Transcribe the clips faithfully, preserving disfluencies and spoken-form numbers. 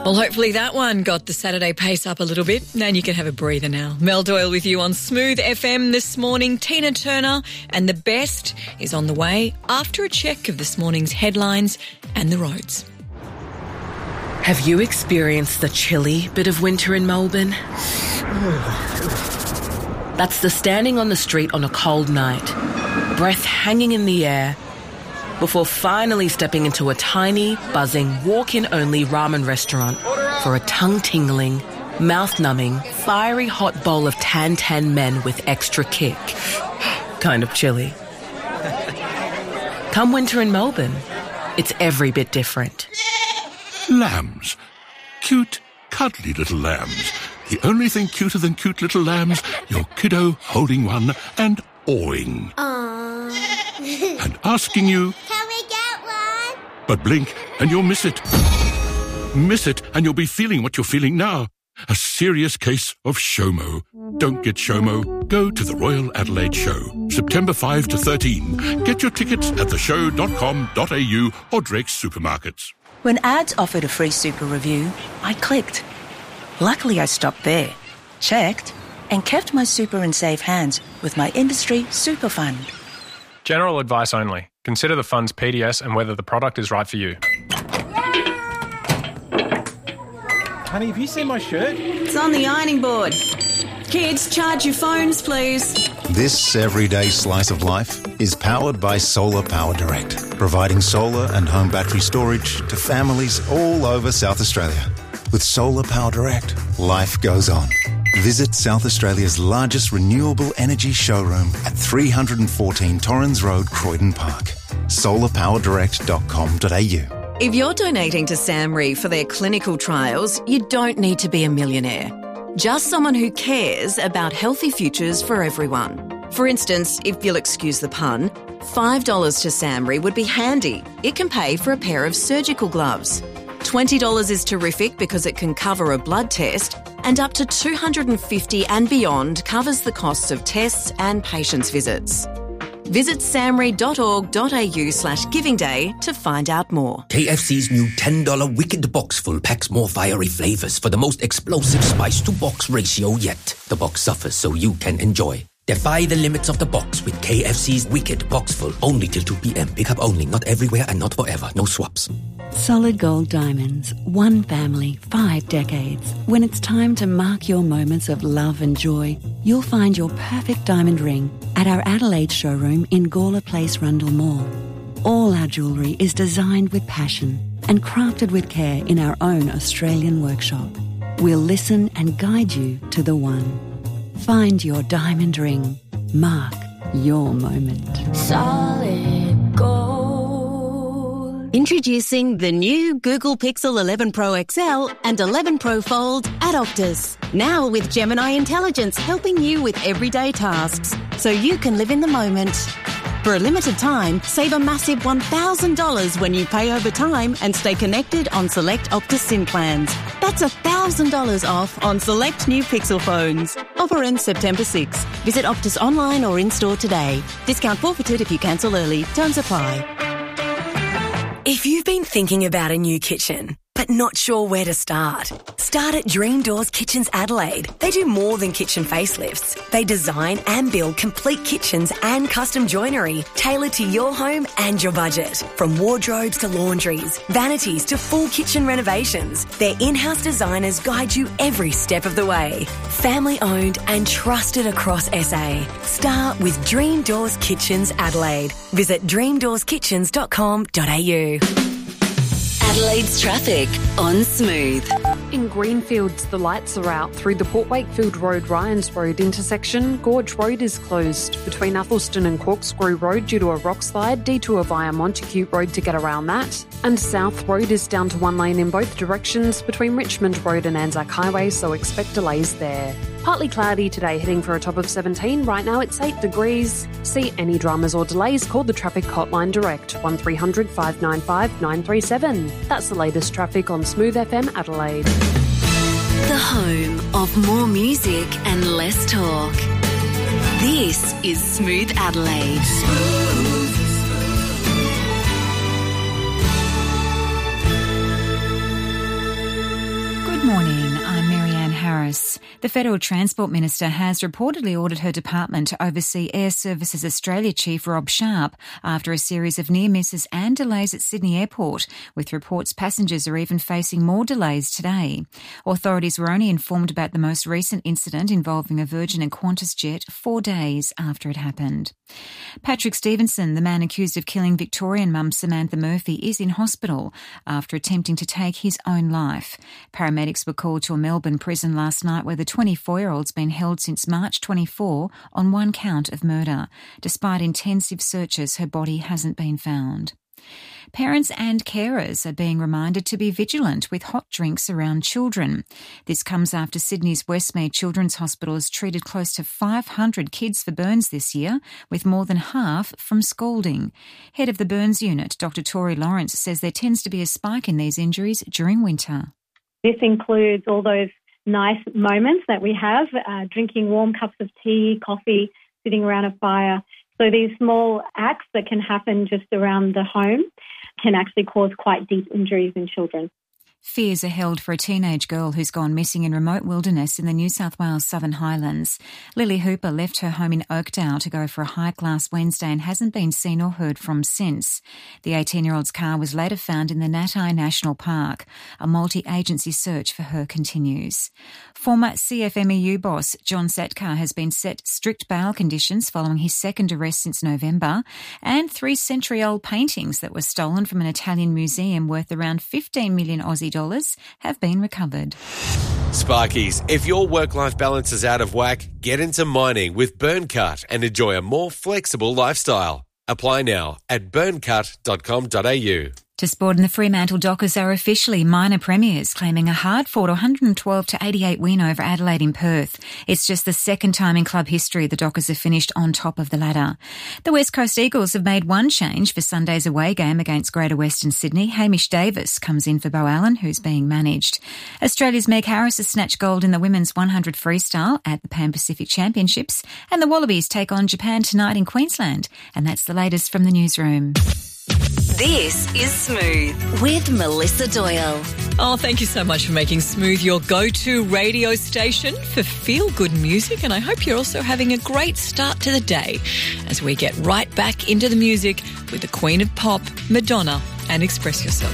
Well, hopefully that one got the Saturday pace up a little bit, and you can have a breather now. Mel Doyle with you on Smooth F M this morning. Tina Turner and The Best is on the way after a check of this morning's headlines and the roads. Have you experienced the chilly bit of winter in Melbourne? That's the standing on the street on a cold night, breath hanging in the air, before finally stepping into a tiny, buzzing, walk-in-only ramen restaurant for a tongue-tingling, mouth-numbing, fiery hot bowl of tan-tan men with extra kick. Kind of chilly. Come winter in Melbourne, it's every bit different. Lambs. Cute, cuddly little lambs. The only thing cuter than cute little lambs, your kiddo holding one and awing. Aww. And asking you, can we get one? But blink and you'll miss it. Miss it and you'll be feeling what you're feeling now. A serious case of SHOMO. Don't get SHOMO. Go to the Royal Adelaide Show, September fifth to thirteenth. Get your tickets at the show dot com dot a u or Drake's Supermarkets. When ads offered a free super review, I clicked. Luckily, I stopped there, checked, and kept my super in safe hands with my industry super fund. General advice only. Consider the fund's P D S and whether the product is right for you. Honey, have you seen my shirt? It's on the ironing board. Kids, charge your phones, please. This everyday slice of life is powered by Solar Power Direct, providing solar and home battery storage to families all over South Australia. With Solar Power Direct, life goes on. Visit South Australia's largest renewable energy showroom at three fourteen Torrens Road, Croydon Park. solar power direct dot com dot a u. If you're donating to SAMRE for their clinical trials, you don't need to be a millionaire. Just someone who cares about healthy futures for everyone. For instance, if you'll excuse the pun, five dollars to SAMRE would be handy. It can pay for a pair of surgical gloves. twenty dollars is terrific because it can cover a blood test, and up to two hundred fifty dollars and beyond covers the costs of tests and patients' visits. Visit samre dot org dot a u slash giving day to find out more. K F C's new ten dollar Wicked Box Full packs more fiery flavours for the most explosive spice-to-box ratio yet. The box suffers so you can enjoy. Defy the limits of the box with K F C's Wicked Box Full. Only till two p.m. Pick up only, not everywhere and not forever. No swaps. Solid Gold Diamonds. One family, five decades. When it's time to mark your moments of love and joy, you'll find your perfect diamond ring at our Adelaide showroom in Gawler Place, Rundle Mall. All our jewellery is designed with passion and crafted with care in our own Australian workshop. We'll listen and guide you to the one. Find your diamond ring. Mark your moment. Solid gold. Introducing the new Google Pixel eleven Pro X L and eleven Pro Fold at Optus. Now with Gemini Intelligence helping you with everyday tasks, so you can live in the moment. For a limited time, save a massive one thousand dollars when you pay over time and stay connected on select Optus SIM plans. That's one thousand dollars off on select new Pixel phones. Offer ends September sixth. Visit Optus online or in-store today. Discount forfeited if you cancel early. Terms apply. If you've been thinking about a new kitchen, but not sure where to start, start at Dream Doors Kitchens Adelaide. They do more than kitchen facelifts. They design and build complete kitchens and custom joinery tailored to your home and your budget. From wardrobes to laundries, vanities to full kitchen renovations, their in-house designers guide you every step of the way. Family owned and trusted across S A. Start with Dream Doors Kitchens Adelaide. Visit dream doors kitchens dot com dot a u. Adelaide's traffic on Smooth. In Greenfields, the lights are out through the Port Wakefield Road Ryans Road intersection. Gorge Road is closed between Athelston and Corkscrew Road due to a rock slide. Detour via Montacute Road to get around that. And South Road is down to one lane in both directions between Richmond Road and Anzac Highway, so expect delays there. Partly cloudy today, heading for a top of seventeen. Right now it's eight degrees. See any dramas or delays, call the traffic hotline direct, one three hundred five nine five nine three seven. That's the latest traffic on Smooth F M Adelaide. The home of more music and less talk. This is Smooth Adelaide. Smooth. Good morning, I'm Marianne Harris. The Federal Transport Minister has reportedly ordered her department to oversee Air Services Australia Chief Rob Sharp after a series of near misses and delays at Sydney Airport, with reports passengers are even facing more delays today. Authorities were only informed about the most recent incident involving a Virgin and Qantas jet four days after it happened. Patrick Stevenson, the man accused of killing Victorian mum Samantha Murphy, is in hospital after attempting to take his own life. Paramedics were called to a Melbourne prison last night where the twenty-four-year-old's been held since March twenty-fourth on one count of murder. Despite intensive searches, her body hasn't been found. Parents and carers are being reminded to be vigilant with hot drinks around children. This comes after Sydney's Westmead Children's Hospital has treated close to five hundred kids for burns this year, with more than half from scalding. Head of the burns unit, Doctor Tori Lawrence, says there tends to be a spike in these injuries during winter. This includes all those nice moments that we have, uh, drinking warm cups of tea, coffee, sitting around a fire. So these small acts that can happen just around the home can actually cause quite deep injuries in children. Fears are held for a teenage girl who's gone missing in remote wilderness in the New South Wales Southern Highlands. Lily Hooper left her home in Oakdale to go for a hike last Wednesday and hasn't been seen or heard from since. The eighteen-year-old's car was later found in the Natai National Park. A multi-agency search for her continues. Former C F M E U boss John Satkar has been set strict bail conditions following his second arrest since November, and three century-old paintings that were stolen from an Italian museum worth around fifteen million Aussie dollars have been recovered. Sparkies, if your work-life balance is out of whack, get into mining with Burncut and enjoy a more flexible lifestyle. Apply now at burncut dot com dot a u. To sport, in the Fremantle Dockers are officially minor premiers, claiming a hard-fought one hundred twelve to eighty-eight win over Adelaide in Perth. It's just the second time in club history the Dockers have finished on top of the ladder. The West Coast Eagles have made one change for Sunday's away game against Greater Western Sydney. Hamish Davis comes in for Bo Allen, who's being managed. Australia's Meg Harris has snatched gold in the women's one hundred freestyle at the Pan Pacific Championships, and the Wallabies take on Japan tonight in Queensland. And that's the latest from the newsroom. This is Smooth with Melissa Doyle. Oh, thank you so much for making Smooth your go-to radio station for feel-good music, and I hope you're also having a great start to the day as we get right back into the music with the Queen of Pop, Madonna, and Express Yourself.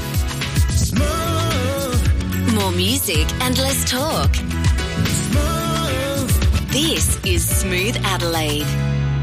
Smooth. More music and less talk. Smooth. This is Smooth Adelaide.